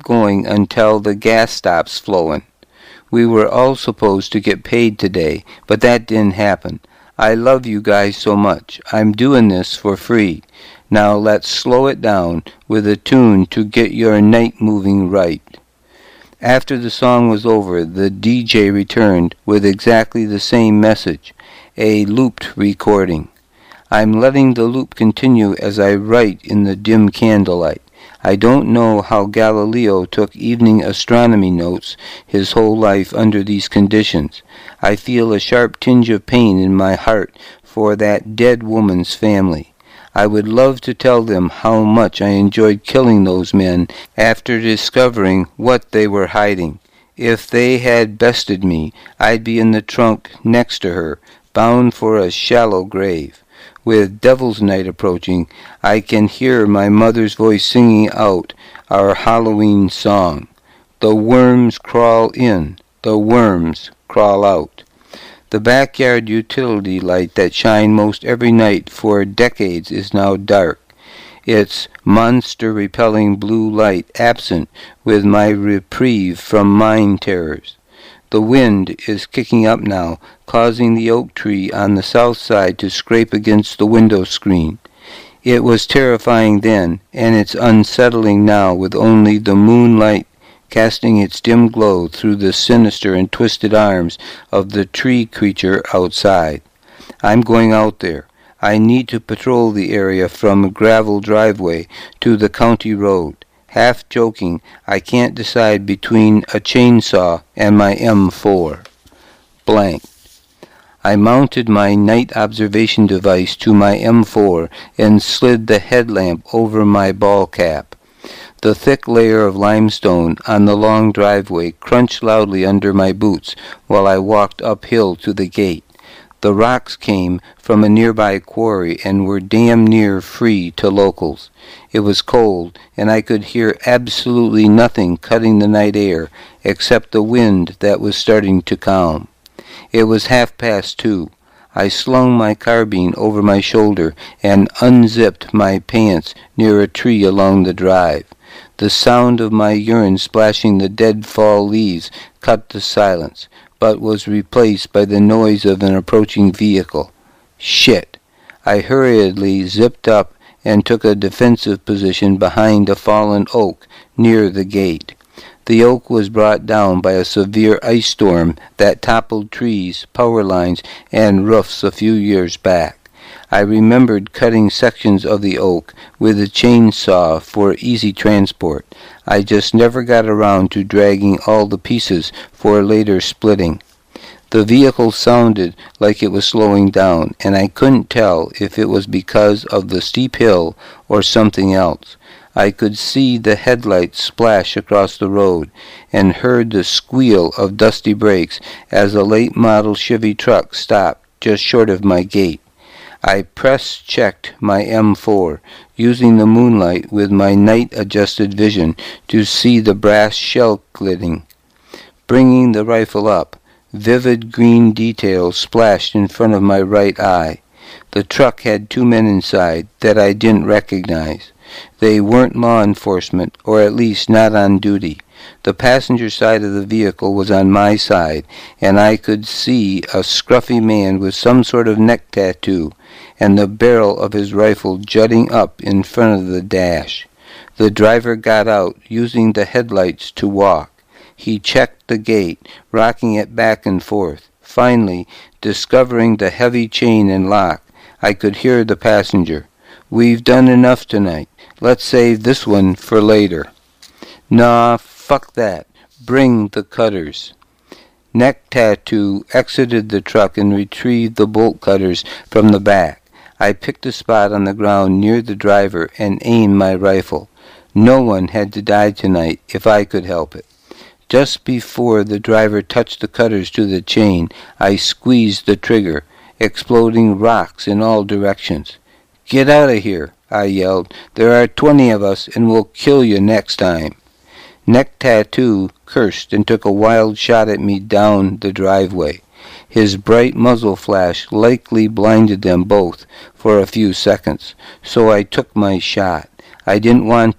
keep going until the gas stops flowing. We were all supposed to get paid today, but that didn't happen. I love you guys so much. I'm doing this for free. Now let's slow it down with a tune to get your night moving right." After the song was over, the DJ returned with exactly the same message, a looped recording. I'm letting the loop continue as I write in the dim candlelight. I don't know how Galileo took evening astronomy notes his whole life under these conditions. I feel a sharp tinge of pain in my heart for that dead woman's family. I would love to tell them how much I enjoyed killing those men after discovering what they were hiding. If they had bested me, I'd be in the trunk next to her, bound for a shallow grave. With Devil's Night approaching, I can hear my mother's voice singing out our Halloween song. The worms crawl in, the worms crawl out. The backyard utility light that shined most every night for decades is now dark, its monster-repelling blue light absent with my reprieve from mine terrors. The wind is kicking up now, causing the oak tree on the south side to scrape against the window screen. It was terrifying then, and it's unsettling now with only the moonlight casting its dim glow through the sinister and twisted arms of the tree creature outside. I'm going out there. I need to patrol the area from a gravel driveway to the county road. Half joking, I can't decide between a chainsaw and my M4. Blank. I mounted my night observation device to my M4 and slid the headlamp over my ball cap. The thick layer of limestone on the long driveway crunched loudly under my boots while I walked uphill to the gate. The rocks came from a nearby quarry and were damn near free to locals. It was cold, and I could hear absolutely nothing cutting the night air except the wind that was starting to calm. It was 2:30. I slung my carbine over my shoulder and unzipped my pants near a tree along the drive. The sound of my urine splashing the dead fall leaves cut the silence, but was replaced by the noise of an approaching vehicle. Shit! I hurriedly zipped up and took a defensive position behind a fallen oak near the gate. The oak was brought down by a severe ice storm that toppled trees, power lines, and roofs a few years back. I remembered cutting sections of the oak with a chainsaw for easy transport. I just never got around to dragging all the pieces for later splitting. The vehicle sounded like it was slowing down, and I couldn't tell if it was because of the steep hill or something else. I could see the headlights splash across the road and heard the squeal of dusty brakes as a late-model Chevy truck stopped just short of my gate. I press-checked my M4, using the moonlight with my night-adjusted vision to see the brass shell glitting. Bringing the rifle up, vivid green details splashed in front of my right eye. The truck had 2 men inside that I didn't recognize. They weren't law enforcement, or at least not on duty. The passenger side of the vehicle was on my side, and I could see a scruffy man with some sort of neck tattoo, and the barrel of his rifle jutting up in front of the dash. The driver got out, using the headlights to walk. He checked the gate, rocking it back and forth. Finally, discovering the heavy chain and lock, I could hear the passenger. "We've done enough tonight. Let's save this one for later." "Nah, fuck that. Bring the cutters." Neck Tattoo exited the truck and retrieved the bolt cutters from the back. I picked a spot on the ground near the driver and aimed my rifle. No one had to die tonight if I could help it. Just before the driver touched the cutters to the chain, I squeezed the trigger, exploding rocks in all directions. "Get out of here," I yelled. "There are 20 of us, and we'll kill you next time." Neck Tattoo cursed and took a wild shot at me down the driveway. His bright muzzle flash likely blinded them both for a few seconds, so I took my shot. I didn't want to,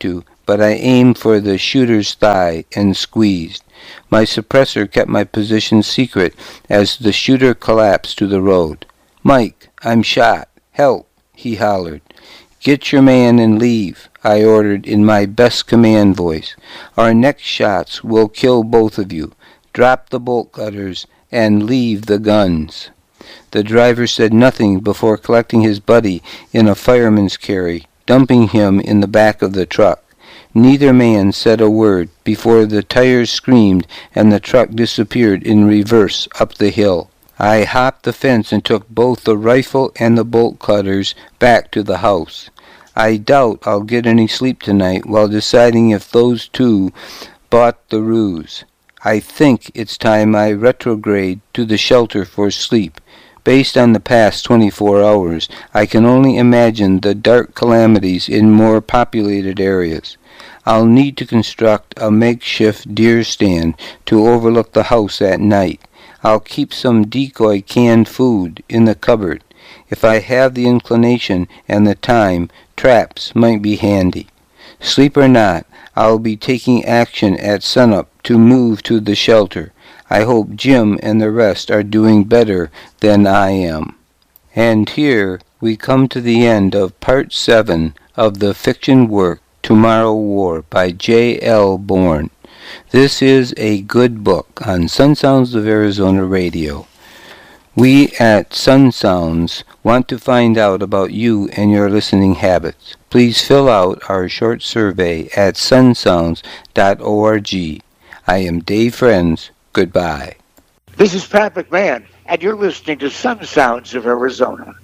but I aimed for the shooter's thigh and squeezed. My suppressor kept my position secret as the shooter collapsed to the road. "Mike, I'm shot. Help," he hollered. "Get your man and leave," I ordered in my best command voice. "Our next shots will kill both of you. Drop the bolt cutters and leave the guns." The driver said nothing before collecting his buddy in a fireman's carry, dumping him in the back of the truck. Neither man said a word before the tires screamed and the truck disappeared in reverse up the hill. I hopped the fence and took both the rifle and the bolt cutters back to the house. I doubt I'll get any sleep tonight while deciding if those two bought the ruse. I think it's time I retrograde to the shelter for sleep. Based on the past 24 hours, I can only imagine the dark calamities in more populated areas. I'll need to construct a makeshift deer stand to overlook the house at night. I'll keep some decoy canned food in the cupboard. If I have the inclination and the time, traps might be handy. Sleep or not, I'll be taking action at sunup to move to the shelter. I hope Jim and the rest are doing better than I am. And here we come to the end of Part 7 of the fiction work Tomorrow War by J.L. Bourne. This is a good book on Sun Sounds of Arizona Radio. We at Sun Sounds want to find out about you and your listening habits. Please fill out our short survey at sunsounds.org. I am Dave Friends. Goodbye. This is Pat McMahon, and you're listening to Sun Sounds of Arizona.